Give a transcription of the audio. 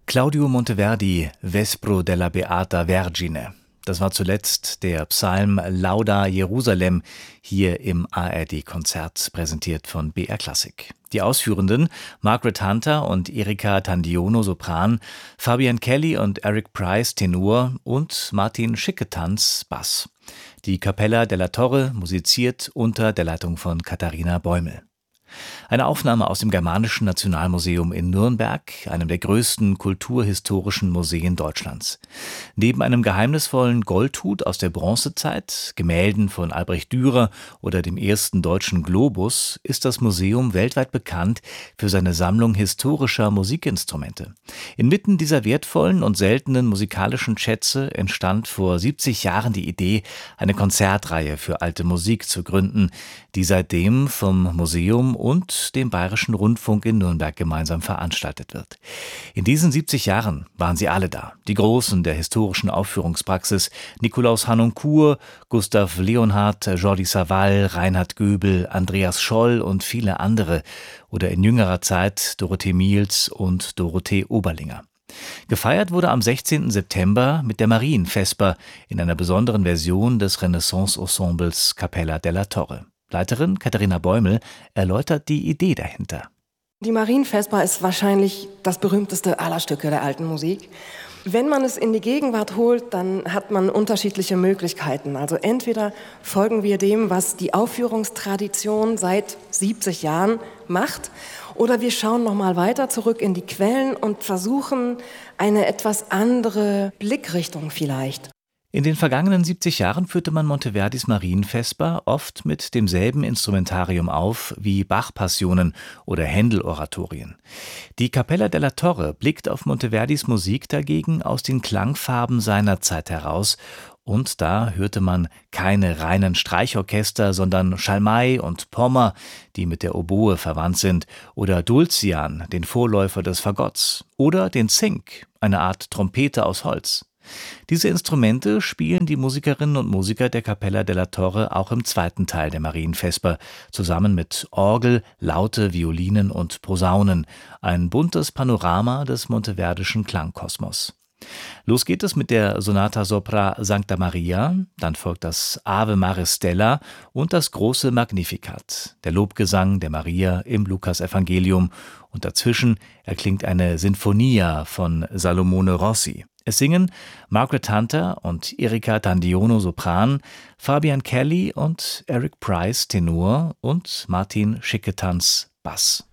Claudio Monteverdi, Vespro della Beata Vergine. Das war zuletzt der Psalm Lauda Jerusalem hier im ARD-Konzert, präsentiert von BR Classic. Die Ausführenden Margaret Hunter und Erika Tandiono Sopran, Fabian Kelly und Eric Price Tenor und Martin Schicketanz Bass. Die Capella della Torre musiziert unter der Leitung von Katharina Bäumel. Eine Aufnahme aus dem Germanischen Nationalmuseum in Nürnberg, einem der größten kulturhistorischen Museen Deutschlands. Neben einem geheimnisvollen Goldhut aus der Bronzezeit, Gemälden von Albrecht Dürer oder dem ersten deutschen Globus ist das Museum weltweit bekannt für seine Sammlung historischer Musikinstrumente. Inmitten dieser wertvollen und seltenen musikalischen Schätze entstand vor 70 Jahren die Idee, eine Konzertreihe für alte Musik zu gründen, die seitdem vom Museum und dem Bayerischen Rundfunk in Nürnberg gemeinsam veranstaltet wird. In diesen 70 Jahren waren sie alle da. Die Großen der historischen Aufführungspraxis: Nikolaus Harnoncourt, Gustav Leonhardt, Jordi Savall, Reinhard Göbel, Andreas Scholl und viele andere. Oder in jüngerer Zeit Dorothee Miels und Dorothee Oberlinger. Gefeiert wurde am 16. September mit der Marienvesper in einer besonderen Version des Renaissance-Ensembles Capella della Torre. Leiterin Katharina Bäumel erläutert die Idee dahinter. Die Marienvesper ist wahrscheinlich das berühmteste aller Stücke der alten Musik. Wenn man es in die Gegenwart holt, dann hat man unterschiedliche Möglichkeiten. Also entweder folgen wir dem, was die Aufführungstradition seit 70 Jahren macht, oder wir schauen noch mal weiter zurück in die Quellen und versuchen eine etwas andere Blickrichtung vielleicht. In den vergangenen 70 Jahren führte man Monteverdis Marienvesper oft mit demselben Instrumentarium auf wie Bach-Passionen oder Händel-Oratorien. Die Capella della Torre blickt auf Monteverdis Musik dagegen aus den Klangfarben seiner Zeit heraus, und da hörte man keine reinen Streichorchester, sondern Schalmei und Pommer, die mit der Oboe verwandt sind, oder Dulcian, den Vorläufer des Fagotts, oder den Zink, eine Art Trompete aus Holz. Diese Instrumente spielen die Musikerinnen und Musiker der Capella della Torre auch im zweiten Teil der Marienvesper, zusammen mit Orgel, Laute, Violinen und Posaunen, ein buntes Panorama des monteverdischen Klangkosmos. Los geht es mit der Sonata Sopra Sancta Maria, dann folgt das Ave Maris Stella und das große Magnificat, der Lobgesang der Maria im Lukasevangelium, und dazwischen erklingt eine Sinfonia von Salomone Rossi. Es singen Margaret Hunter und Erika Tandiono Sopran, Fabian Kelly und Eric Price Tenor und Martin Schicketanz Bass.